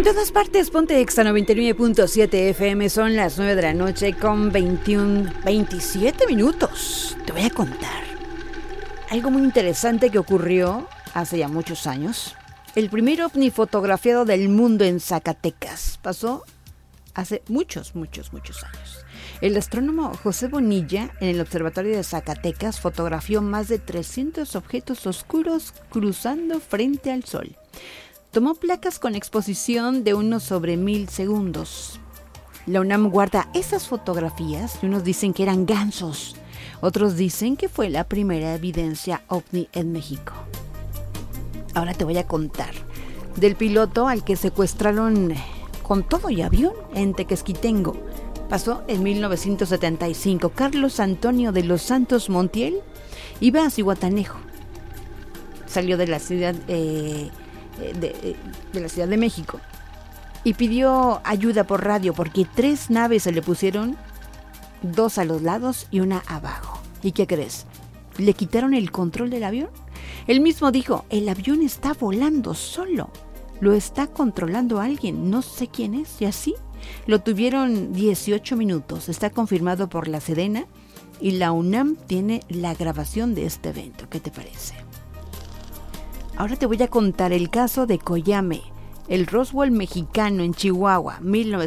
todas partes, ponte Exa 99.7 FM, son las 9 de la noche con 27 minutos. Te voy a contar algo muy interesante que ocurrió hace ya muchos años. El primer ovni fotografiado del mundo en Zacatecas pasó hace muchos años. El astrónomo José Bonilla, en el Observatorio de Zacatecas, fotografió más de 300 objetos oscuros cruzando frente al Sol. Tomó placas con exposición de 1/1000 segundos. La UNAM guarda esas fotografías y unos dicen que eran gansos. Otros dicen que fue la primera evidencia ovni en México. Ahora te voy a contar del piloto al que secuestraron con todo y avión en Tequesquitengo. Pasó en 1975. Carlos Antonio de los Santos Montiel iba a Zihuatanejo. Salió de la ciudad de la Ciudad de México y pidió ayuda por radio porque 3 naves se le pusieron, 2 a los lados y una abajo. ¿Y qué crees? ¿Le quitaron el control del avión? Él mismo dijo, el avión está volando solo, lo está controlando alguien, no sé quién es, y así lo tuvieron 18 minutos. Está confirmado por la Sedena y la UNAM tiene la grabación de este evento. ¿Qué te parece? Ahora te voy a contar el caso de Coyame, el Roswell mexicano en Chihuahua,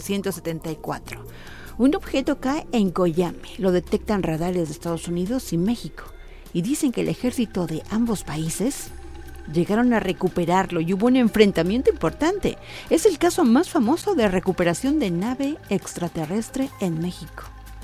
1974. Un objeto cae en Coyame, lo detectan radares de Estados Unidos y México, y dicen que el ejército de ambos países llegaron a recuperarlo y hubo un enfrentamiento importante. Es el caso más famoso de recuperación de nave extraterrestre en México.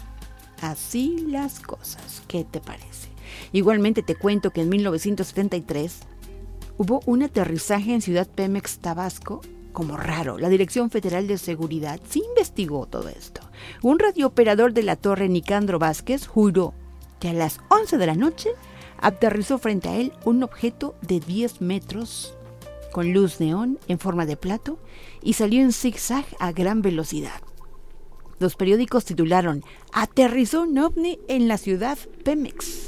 Así las cosas, ¿qué te parece? Igualmente te cuento que en 1973... hubo un aterrizaje en Ciudad Pemex, Tabasco, como raro. La Dirección Federal de Seguridad sí investigó todo esto. Un radiooperador de la torre, Nicandro Vázquez, juró que a las 11 de la noche aterrizó frente a él un objeto de 10 metros con luz neón en forma de plato y salió en zigzag a gran velocidad. Los periódicos titularon, aterrizó un ovni en la ciudad Pemex.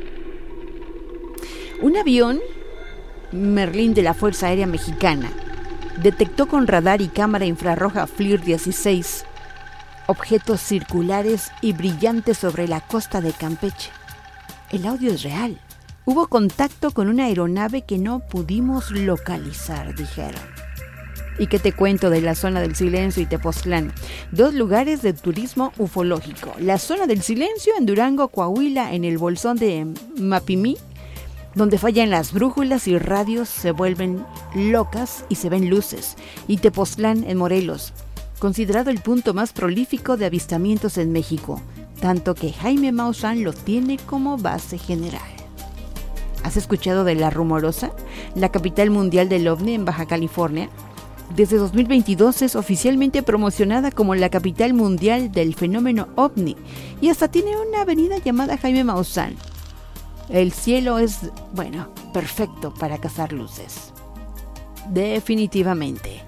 Un avión Merlín de la Fuerza Aérea Mexicana detectó con radar y cámara infrarroja FLIR 16 objetos circulares y brillantes sobre la costa de Campeche. El audio es real. Hubo contacto con una aeronave que no pudimos localizar, dijeron. ¿Y qué te cuento de la Zona del Silencio y Tepoztlán? 2 lugares de turismo ufológico. La Zona del Silencio en Durango, Coahuila, en el Bolsón de Mapimí, donde fallan las brújulas y radios se vuelven locas y se ven luces. Y Tepoztlán en Morelos, considerado el punto más prolífico de avistamientos en México, tanto que Jaime Maussan lo tiene como base general. ¿Has escuchado de La Rumorosa, la capital mundial del ovni en Baja California? Desde 2022 es oficialmente promocionada como la capital mundial del fenómeno ovni y hasta tiene una avenida llamada Jaime Maussan. El cielo es, perfecto para cazar luces. Definitivamente.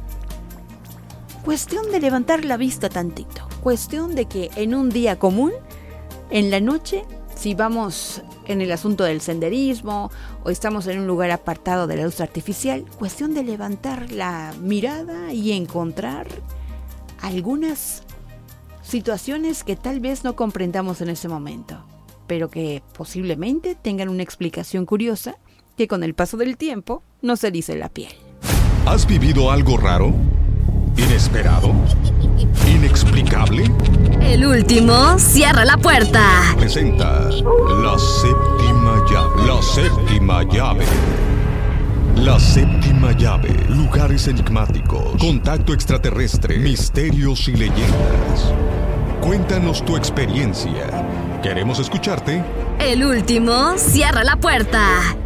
Cuestión de levantar la vista tantito. Cuestión de que en un día común, en la noche, si vamos en el asunto del senderismo o estamos en un lugar apartado de la luz artificial, cuestión de levantar la mirada y encontrar algunas situaciones que tal vez no comprendamos en ese momento, pero que posiblemente tengan una explicación curiosa que con el paso del tiempo nos erice la piel. ¿Has vivido algo raro? ¿Inesperado? ¿Inexplicable? El último cierra la puerta. Presenta La Séptima Llave. La Séptima Llave. La Séptima Llave. Lugares enigmáticos. Contacto extraterrestre. Misterios y leyendas. Cuéntanos tu experiencia. Queremos escucharte. El último cierra la puerta.